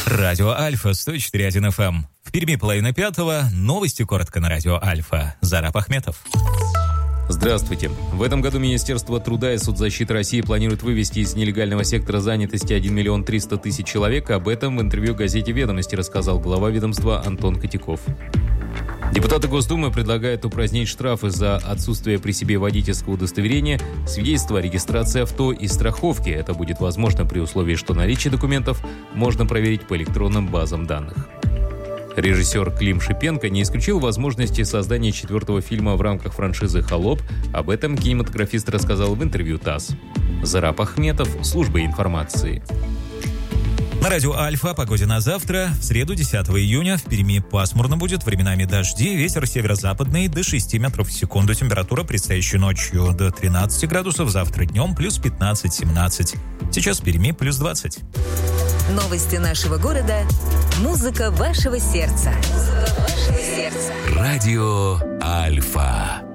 Радио Альфа, 104.1 FM. В Перми 4:30. Новости коротко на Радио Альфа. Зараб Ахметов. Здравствуйте. В этом году Министерство труда и соцзащиты России планирует вывести из нелегального сектора занятости 1 300 000 человек. Об этом в интервью газете «Ведомости» рассказал глава ведомства Антон Котяков. Депутаты Госдумы предлагают упразднить штрафы за отсутствие при себе водительского удостоверения, свидетельства о регистрации авто и страховки. Это будет возможно при условии, что наличие документов можно проверить по электронным базам данных. Режиссер Клим Шипенко не исключил возможности создания 4-го фильма в рамках франшизы «Холоп». Об этом кинематографист рассказал в интервью ТАСС. Зараб Ахметов, служба информации. На Радио Альфа о погоде на завтра. В среду, 10 июня, в Перми пасмурно будет, временами дожди, ветер северо-западный до 6 метров в секунду. Температура предстоящей ночью до 13 градусов, завтра днем плюс 15-17. Сейчас в Перми плюс 20. Новости нашего города. Музыка вашего сердца. Радио Альфа.